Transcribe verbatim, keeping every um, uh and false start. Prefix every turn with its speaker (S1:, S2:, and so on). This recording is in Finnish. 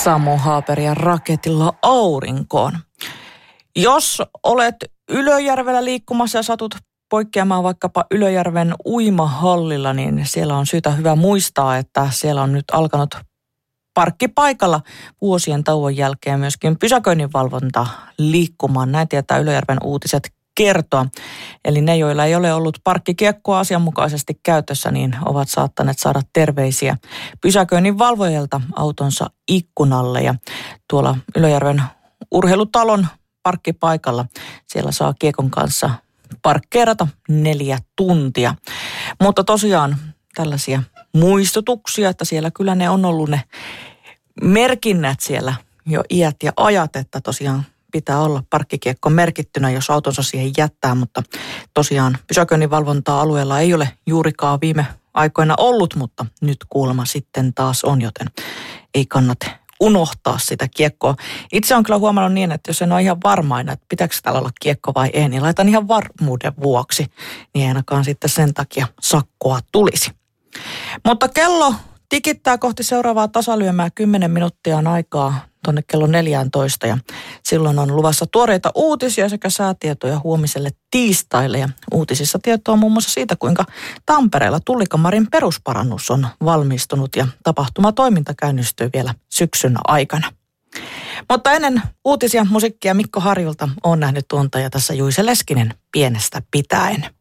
S1: Samu Haaperia raketilla aurinkoon. Jos olet Ylöjärvellä liikkumassa ja satut poikkeamaan vaikkapa Ylöjärven uimahallilla, niin siellä on syytä hyvä muistaa, että siellä on nyt alkanut parkkipaikalla vuosien tauon jälkeen myöskin pysäköinninvalvonta liikkumaan. Näin tietää Ylöjärven uutiset kertoa. Eli ne, joilla ei ole ollut parkkikiekkoa asianmukaisesti käytössä, niin ovat saattaneet saada terveisiä pysäköinninvalvojilta autonsa ikkunalle. Ja tuolla Ylöjärven urheilutalon parkkipaikalla siellä saa kiekon kanssa parkkeerata neljä tuntia. Mutta tosiaan tällaisia muistutuksia, että siellä kyllä ne on ollut ne merkinnät siellä jo iät ja ajat, että tosiaan pitää olla parkkikiekko merkittynä, jos autonsa siihen jättää, mutta tosiaan pysäköinninvalvontaa alueella ei ole juurikaan viime aikoina ollut, mutta nyt kuulemma sitten taas on, joten ei kannata unohtaa sitä kiekkoa. Itse on kyllä huomannut niin, että jos en ole ihan varma, että pitääkö täällä olla kiekko vai ei, niin laitan ihan varmuuden vuoksi, niin ainakaan sitten sen takia sakkoa tulisi. Mutta kello tikittää kohti seuraavaa tasalyömää, kymmenen minuuttia on aikaa tuonne kello neljätoista ja silloin on luvassa tuoreita uutisia sekä säätietoja huomiselle tiistaille ja uutisissa tietoa muun muassa siitä, kuinka Tampereella Tullikamarin perusparannus on valmistunut ja tapahtumatoiminta käynnistyy vielä syksyn aikana. Mutta ennen uutisia musiikkia Mikko Harjulta on nähnyt tuontaja tässä Juise Leskinen pienestä pitäen.